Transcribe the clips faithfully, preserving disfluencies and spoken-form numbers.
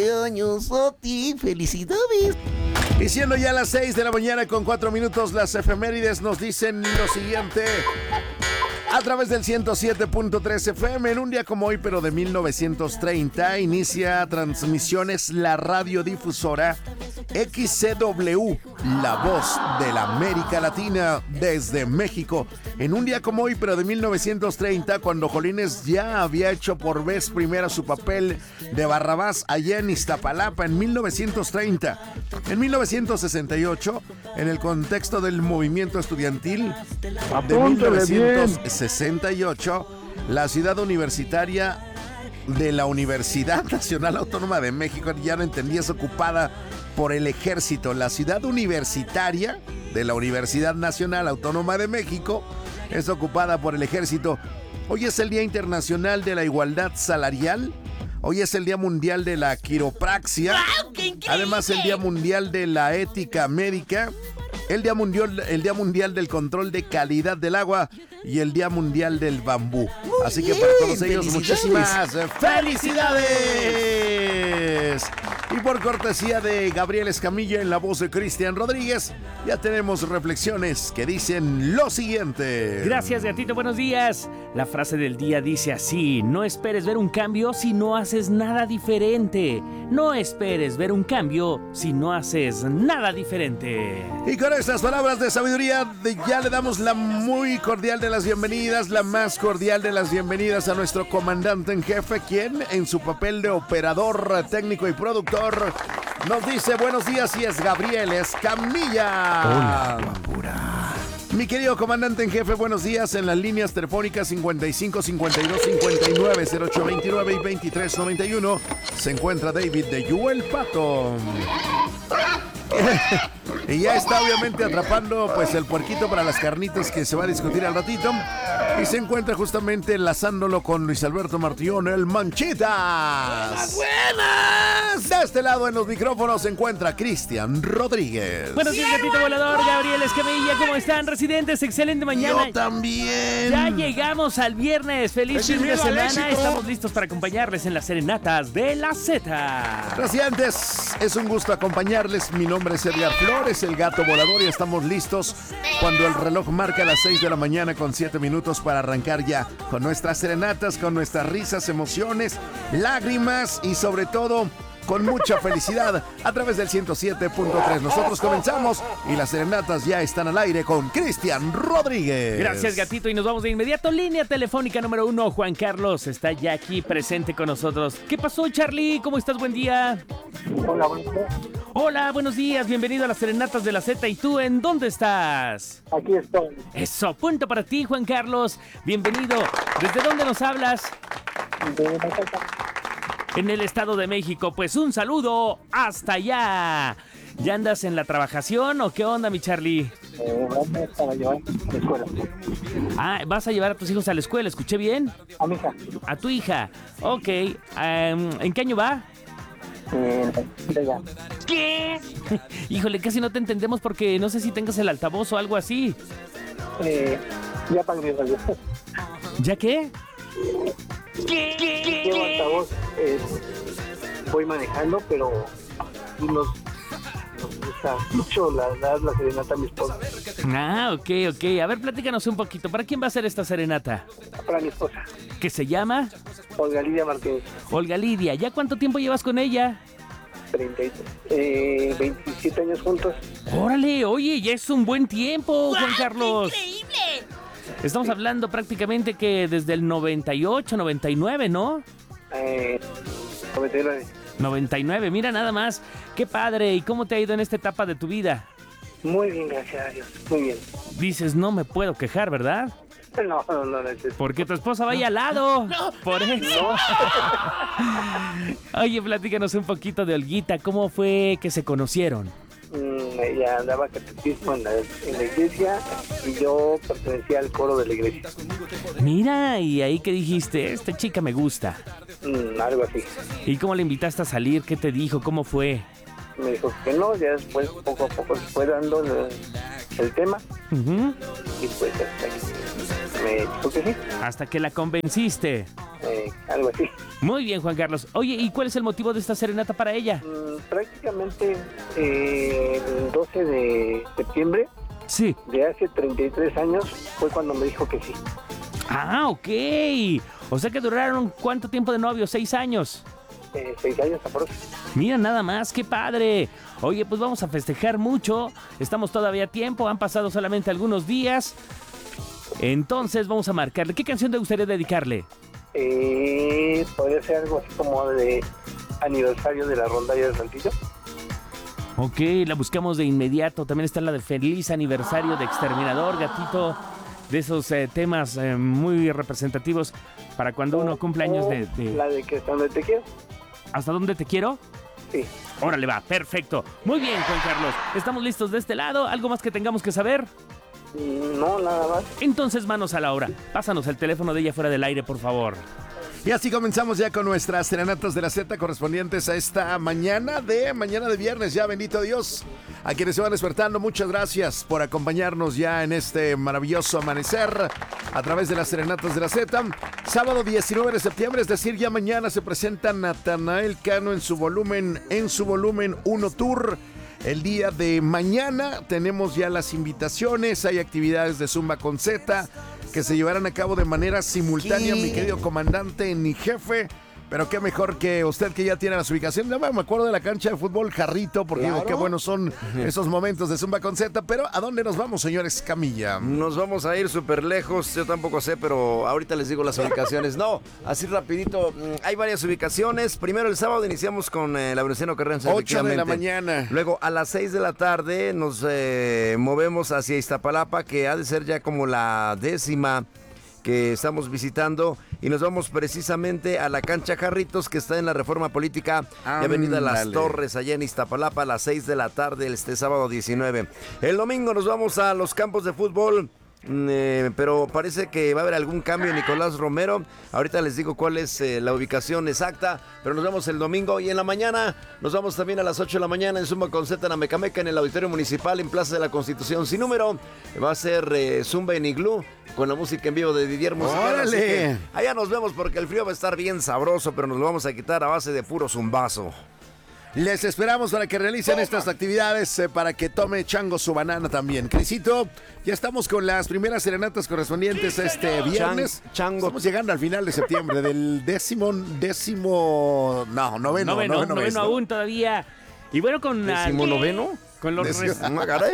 Años a ti, felicidades. Y siendo ya las seis de la mañana con cuatro minutos, las efemérides nos dicen lo siguiente. A través del ciento siete punto tres F M, en un día como hoy, pero de mil novecientos treinta, inicia transmisiones la radiodifusora X C W, la voz de la América Latina desde México. En un día como hoy, pero de mil novecientos treinta, cuando Jolines ya había hecho por vez primera su papel de Barrabás allá en Iztapalapa en mil novecientos treinta. En mil novecientos sesenta y ocho, en el contexto del movimiento estudiantil de mil novecientos sesenta y ocho, la ciudad universitaria de la Universidad Nacional Autónoma de México, ya no entendí, es ocupada por el ejército. La ciudad universitaria de la Universidad Nacional Autónoma de México es ocupada por el ejército. Hoy es el Día Internacional de la Igualdad Salarial. Hoy es el Día Mundial de la Quiropraxia. ¡Wow, qué increíble! Además, el Día Mundial de la Ética Médica. El Día Mundial, el Día Mundial del Control de Calidad del Agua y el Día Mundial del Bambú. Muy Así que bien, para todos ellos, felicidades. muchísimas felicidades. Y por cortesía de Gabriel Escamilla en la voz de Cristian Rodríguez, ya tenemos reflexiones que dicen lo siguiente. Gracias, gatito, buenos días. La frase del día dice así: no esperes ver un cambio si no haces nada diferente. No esperes ver un cambio si no haces nada diferente. Y con estas palabras de sabiduría, de- ya le damos la muy cordial de las bienvenidas, la más cordial de las bienvenidas a nuestro comandante en jefe, quien en su papel de operador técnico y productor nos dice buenos días, y es Gabriel Escamilla. Hola, guapura. Mi querido comandante en jefe, buenos días. En las líneas telefónicas cincuenta y cinco, cincuenta y dos, cincuenta y nueve, cero ocho veintinueve y veintitrés noventa y uno se encuentra David de Yuel Pato. Y ya está obviamente atrapando pues el puerquito para las carnitas que se va a discutir al ratito. Y se encuentra justamente enlazándolo con Luis Alberto Martillón, el Manchitas. ¡Buenas! De este lado en los micrófonos se encuentra Cristian Rodríguez. Buenos días, gatito volador, Gabriel Escamilla. ¿Cómo están, residentes? Excelente mañana. Yo también. Ya llegamos al viernes. Feliz fin de semana. Estamos listos para acompañarles en las serenatas de la Z. Residentes, es un gusto acompañarles. Mi nombre es Edgar Flores, el gato volador, y estamos listos cuando el reloj marca las seis de la mañana con siete minutos para arrancar ya con nuestras serenatas, con nuestras risas, emociones, lágrimas y sobre todo con mucha felicidad a través del ciento siete punto tres. Nosotros comenzamos y las serenatas ya están al aire con Cristian Rodríguez. Gracias, gatito, y nos vamos de inmediato. Línea telefónica número uno. Juan Carlos está ya aquí presente con nosotros. ¿Qué pasó, Charlie? ¿Cómo estás? Buen día. Hola, buenos días. Hola, buenos días. Bienvenido a las serenatas de la Z. ¿Y tú en dónde estás? Aquí estoy. Eso, punto para ti, Juan Carlos. Bienvenido. ¿Desde dónde nos hablas? De Mazatlán. En el Estado de México. Pues un saludo hasta allá. ¿Ya andas en la trabajación o qué onda, mi Charlie? Eh, vamos para llevar a la escuela. Ah, ¿vas a llevar a tus hijos a la escuela? ¿Escuché bien? A mi hija. A tu hija. Ok. Um, ¿En qué año va? Eh, de allá. ¿Qué? Híjole, casi no te entendemos porque no sé si tengas el altavoz o algo así. Eh, ya pagué mi radio. ¿Ya qué? Llevo altavoz. Eh, voy manejando, pero nos, nos gusta mucho la, la, la serenata a mi esposa. Ah, ok, ok. A ver, platícanos un poquito. ¿Para quién va a ser esta serenata? Para mi esposa, ¿Qué se llama? Olga Lidia Martínez. Olga Lidia. ¿Ya cuánto tiempo llevas con ella? treinta, eh, veintisiete años juntos. Órale, oye, ya es un buen tiempo, Juan ¡Guau, Carlos. qué increíble! Estamos hablando prácticamente que desde el noventa y ocho, noventa y nueve, ¿no? Eh, noventa y nueve. noventa y nueve, mira nada más. Qué padre. ¿Y cómo te ha ido en esta etapa de tu vida? Muy bien, gracias a Dios. Muy bien. Dices, no me puedo quejar, ¿verdad? No, no, no, no es eso. Porque tu esposa va ahí al lado. No, Por eso. Oye, platícanos un poquito de Olguita. ¿Cómo fue que se conocieron? Mm, ella daba catecismo en la, en la iglesia y yo pertenecía al coro de la iglesia. Mira, y ahí que dijiste, esta chica me gusta. Mm, algo así. ¿Y cómo le invitaste a salir? ¿Qué te dijo? ¿Cómo fue? Me dijo que no, ya después poco a poco se fue dando el, el tema Ujú. y pues hasta que me dijo que sí, Hasta que la convenciste. eh, algo así. Muy bien, Juan Carlos. Oye, ¿y cuál es el motivo de esta serenata para ella? Mm, prácticamente eh, el doce de septiembre Sí. de hace treinta y tres años fue cuando me dijo que sí. Ah, ok. O sea que duraron ¿cuánto tiempo de novio? ¿Seis años? Eh, seis años aprox. Mira nada más, qué padre. Oye, pues vamos a festejar mucho. Estamos todavía a tiempo, han pasado solamente algunos días. Entonces vamos a marcarle. ¿Qué canción te gustaría dedicarle? Eh, podría ser algo así como de aniversario de la rondalla de Saltillo. Ok, la buscamos de inmediato. También está la de Feliz Aniversario de Exterminador, gatito. De esos eh, temas eh, muy representativos para cuando uno cumple años de, de... La de que hasta donde te quiero. ¿Hasta dónde te quiero? Sí. Órale, va, perfecto. Muy bien, Juan Carlos. ¿Estamos listos de este lado? ¿Algo más que tengamos que saber? No, nada más. Entonces, manos a la obra. Pásanos el teléfono de ella fuera del aire, por favor. Y así comenzamos ya con nuestras serenatas de la Z correspondientes a esta mañana de mañana de viernes, ya bendito Dios. A quienes se van despertando, muchas gracias por acompañarnos ya en este maravilloso amanecer a través de las serenatas de la Z. Sábado diecinueve de septiembre, es decir, ya mañana se presenta Natanael Cano en su volumen, en su volumen uno Tour. El día de mañana tenemos ya las invitaciones, hay actividades de Zumba con Z que se llevarán a cabo de manera simultánea, ¿Qué? mi querido comandante, mi jefe. Pero qué mejor que usted que ya tiene las ubicaciones. Ya me acuerdo de la cancha de fútbol Jarrito, porque Claro. digo, qué buenos son esos momentos de Zumba con Z. Pero ¿a dónde nos vamos, señores Camilla? Nos vamos a ir súper lejos, yo tampoco sé, pero ahorita les digo las ubicaciones. No, así rapidito, mm, hay varias ubicaciones. Primero el sábado iniciamos con eh, la Venustiano Carranza. ocho de la efectivamente. mañana. Luego a las seis de la tarde nos eh, movemos hacia Iztapalapa, que ha de ser ya como la décima que estamos visitando, y nos vamos precisamente a la cancha Jarritos, que está en la Reforma Política de Avenida Las Ándale. Torres, allá en Iztapalapa, a las seis de la tarde este sábado diecinueve. El domingo nos vamos a los campos de fútbol. Eh, pero parece que va a haber algún cambio, Nicolás Romero. Ahorita les digo cuál es eh, la ubicación exacta, pero nos vemos el domingo, y en la mañana nos vamos también a las ocho de la mañana en Zumba con Z en Amecameca, en el Auditorio Municipal, en Plaza de la Constitución sin número. Va a ser eh, Zumba en Iglú, con la música en vivo de Didier Musical. ¡Órale! Así que allá nos vemos, porque el frío va a estar bien sabroso, pero nos lo vamos a quitar a base de puro zumbazo. Les esperamos para que realicen estas actividades, eh, para que tome Chango su banana también. Crisito, ya estamos con las primeras serenatas correspondientes a este viernes. Chan- Chango. Estamos llegando al final de septiembre, del décimo, décimo, no, noveno, noveno, noveno, noveno mes, ¿no? aún todavía. Y bueno, con la... ¿Décimo noveno? Con, los Décimo- res- Ah, caray.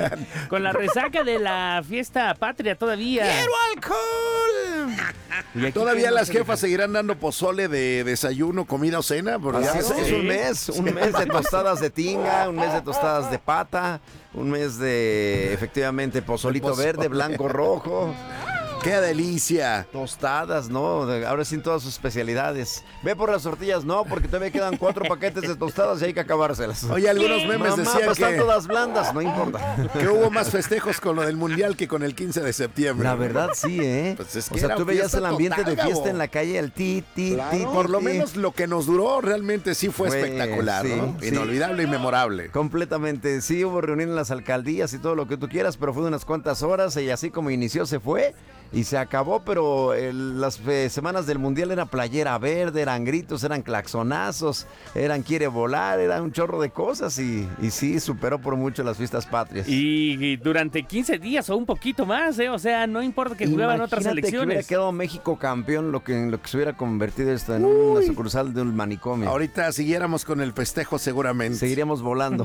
con la resaca de la fiesta patria todavía. ¡Quiero alcohol! Y aquí Todavía tenemos las el- jefas seguirán dando pozole de desayuno, comida o cena. Porque Así ya es, sé. es un mes, un mes de tostadas de tinga, un mes de tostadas de pata, un mes de efectivamente pozolito De pozole. verde, blanco, rojo, ¡Qué delicia! tostadas, ¿no? De- Ahora sí todas sus especialidades. Ve por las tortillas, no, porque todavía quedan cuatro paquetes de tostadas y hay que acabárselas. Oye, algunos memes Mamá, decían pues están que, todas blandas, no importa. que hubo más festejos con lo del mundial que con el quince de septiembre. La verdad sí, ¿eh? Pues es que o sea, era tú veías fiesta el ambiente total, de fiesta Gabo. en la calle, el ti, ti, Claro. ti, Por lo ti. menos lo que nos duró realmente sí fue Fue, espectacular, sí, ¿no? sí. Inolvidable y memorable. Completamente, sí, hubo reunión en las alcaldías y todo lo que tú quieras, pero fue de unas cuantas horas y así como inició se fue y se acabó, pero el- las eh, semanas del Mundial era playera verde, eran gritos, eran claxonazos, eran quiere volar, era un chorro de cosas y, y sí, superó por mucho las fiestas patrias. Y, y durante quince días o un poquito más, ¿eh? O sea, no importa que jugaban otras Imagínate que hubiera selecciones. quedado México campeón, lo que, lo que se hubiera convertido esto en una sucursal de un manicomio. Ahorita siguiéramos con el festejo seguramente. Seguiríamos volando.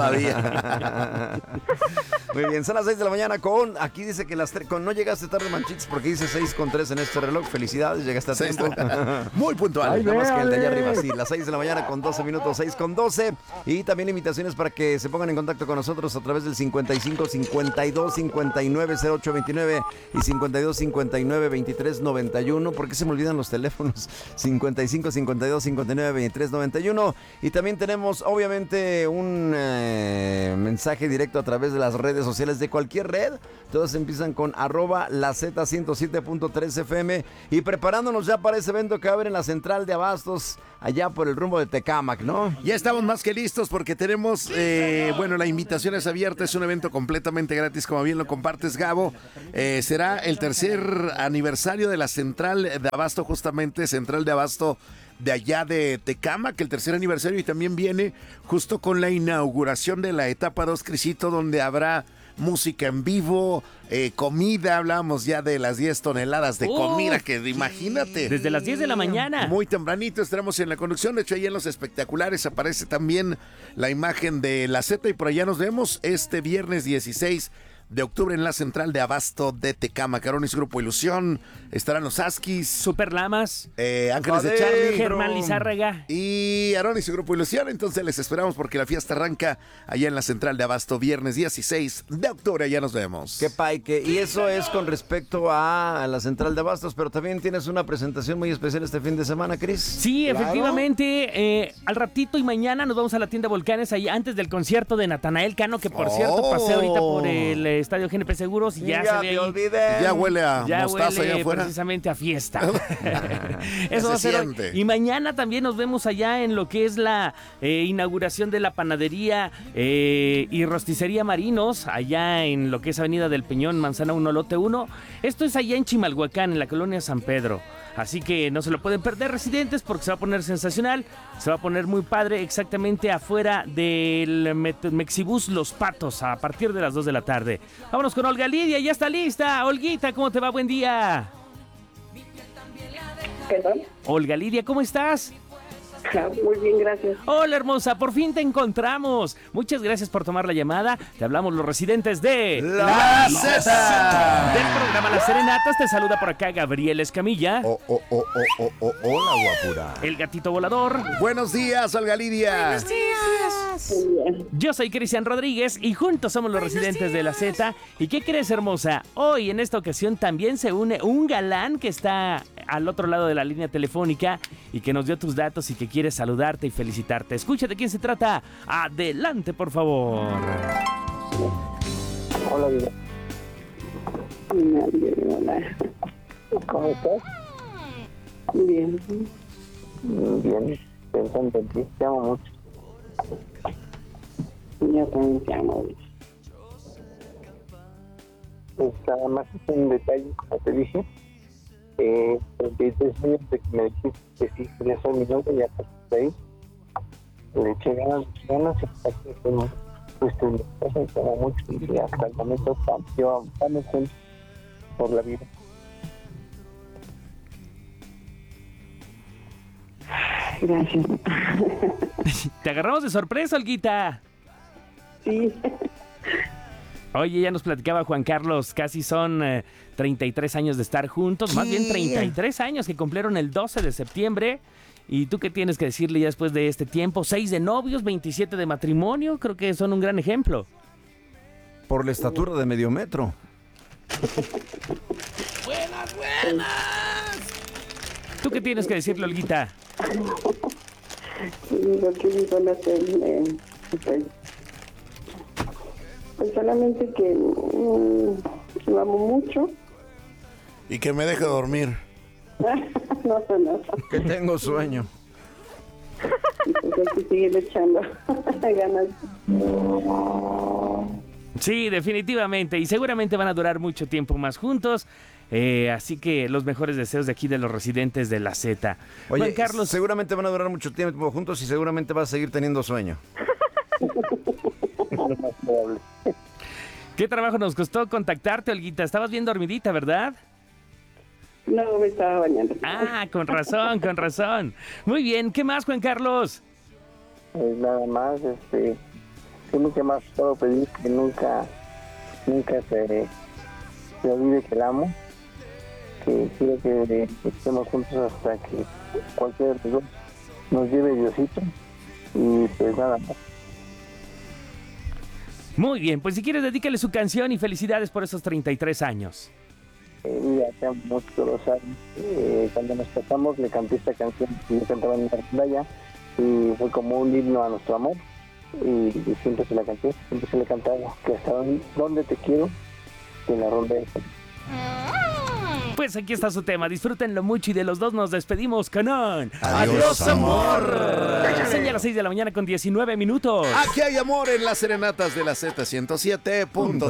Todavía. Muy bien, son las seis de la mañana con, aquí dice que las tres, con no llegaste tarde, Manchitos, porque dice seis con tres en este reloj. Felicidades, llegaste a Seis- tiempo. Muy puntual. Nada más que el de allá arriba, sí, las seis de la mañana con doce minutos, seis con doce. Y también invitaciones para que se pongan en contacto con nosotros a través del cincuenta y cinco, cincuenta y dos, cincuenta y nueve, cero ocho veintinueve y cincuenta y dos, cincuenta y nueve, veintitrés, noventa y uno. ¿Por qué se me olvidan los teléfonos? cincuenta y cinco, cincuenta y dos, cincuenta y nueve, veintitrés, noventa y uno. Y también tenemos, obviamente, un eh, mensaje directo a través de las redes sociales de cualquier red. Todos empiezan con arroba la Z ciento siete punto tres F M y preparándonos ya para ese evento que abre en la central de Abastos, allá por el rumbo de Tecámac, ¿no? Ya estamos más que listos porque tenemos, eh, bueno, la invitación es abierta, es un evento completamente gratis, como bien lo compartes, Gabo. Eh, será el tercer aniversario de la central de Abasto, justamente, central de Abasto de allá de Tecámac, el tercer aniversario, y también viene justo con la inauguración de la etapa dos, Crisito, donde habrá música en vivo, eh, comida, hablamos ya de las diez toneladas de comida, Uf, que imagínate. Desde las diez de la mañana. Muy tempranito estaremos en la conducción. De hecho, ahí en los espectaculares aparece también la imagen de la Z, y por allá nos vemos este viernes dieciséis de octubre en la central de abasto de Tecámac. Aronis Grupo Ilusión, estarán los Askis, Super Lamas, eh, Ángeles de Adentro. Charlie Germán Lizárraga. y Aronis y Grupo Ilusión. Entonces les esperamos porque la fiesta arranca allá en la central de abasto viernes dieciséis de octubre. Allá nos vemos. Qué paique. Y eso es con respecto a la central de abastos, pero también tienes una presentación muy especial este fin de semana, Cris. Sí, Claro. efectivamente, eh, al ratito y mañana nos vamos a la tienda Volcanes ahí antes del concierto de Natanael Cano, que por cierto Oh. pasé ahorita por el eh, estadio G N P Seguros y ya, Ya se ve te ahí. olvidé. Ya huele a Ya mostaza huele allá afuera. precisamente a fiesta. Eso Se va a ser hoy. siente. Y mañana también nos vemos allá en lo que es la eh, inauguración de la panadería eh, y rosticería Marinos, allá en lo que es Avenida del Peñón, Manzana uno, Lote uno. Esto es allá en Chimalhuacán, en la colonia San Pedro. Así que no se lo pueden perder, residentes, porque se va a poner sensacional, se va a poner muy padre, exactamente afuera del Met- Mexibus Los Patos, a partir de las dos de la tarde. Vámonos con Olga Lidia, ya está lista. Olguita, ¿cómo te va? Buen día. Perdón. Olga Lidia, ¿cómo estás? Ah, muy bien, gracias. Hola, hermosa, por fin te encontramos. Muchas gracias por tomar la llamada. Te hablamos los residentes de ¡La César! del programa Las Serenatas. Te saluda por acá Gabriel Escamilla, Oh, oh, oh, oh, oh, oh, hola, guapura. el gatito volador. Buenos días, Olga Lidia. Muy bien. Yo soy Cristian Rodríguez y juntos somos los residentes de la Z. ¿Y qué crees, hermosa? Hoy en esta ocasión también se une un galán que está al otro lado de la línea telefónica y que nos dio tus datos y que quiere saludarte y felicitarte. Escucha de quién se trata. Adelante, por favor. Hola, vida. Hola. ¿Cómo estás? Bien. Bien, pensando en ti, te amo mucho. Yo también te amo. Pues nada más es un detalle, como te dije. Eh, treinta y tres años de que me dijiste que sí, que ya soy mi novia, ya pasé ahí. Le eché ganas, ganas y hasta que fuimos, pues te me te amo mucho y hasta el momento estamos, estamos juntos por la vida. Gracias. Te agarramos de sorpresa, Olguita. Sí. Oye, ya nos platicaba Juan Carlos, casi son eh, treinta y tres años de estar juntos, más bien treinta y tres años que cumplieron el doce de septiembre. ¿Y tú qué tienes que decirle ya después de este tiempo? seis de novios, veintisiete de matrimonio, creo que son un gran ejemplo. Por la estatura de medio metro. ¿Tú qué tienes que decirle, Olguita? Lo que digo no sé. Eh, pues, pues solamente que mm, lo amo mucho. Y que me deje dormir. No, no, no. Que tengo sueño. Y pues hay que seguir echando ganas. Sí, definitivamente, y seguramente van a durar mucho tiempo más juntos. Eh, así que los mejores deseos de aquí de los residentes de la Z. Oye, Juan Carlos, seguramente van a durar mucho tiempo juntos y seguramente vas a seguir teniendo sueño. Lo más probable. ¿qué trabajo nos costó contactarte, Olguita? Estabas bien dormidita, ¿verdad? No, me estaba bañando. Ah, con razón, con razón. Muy bien, ¿qué más, Juan Carlos? Pues nada más, este, siempre que más puedo pedir que nunca, nunca se, se olvide que la amo, que quiero que estemos juntos hasta que cualquier de los dos nos lleve Diosito, y pues nada más. Muy bien, pues si quieres dedícale su canción y felicidades por esos treinta y tres años. Eh, mira, te amo mucho, lo sabes. Eh, cuando nos casamos le canté esta canción que yo cantaba en la playa y fue como un himno a nuestro amor, y, y siempre se la canté, siempre se le cantaba que hasta donde te quiero, que la ronda es. Pues aquí está su tema, disfrútenlo mucho y de los dos nos despedimos con un Adiós, amor. Son ya las seis de la mañana con diecinueve minutos. Aquí hay amor en las serenatas de la Z ciento siete punto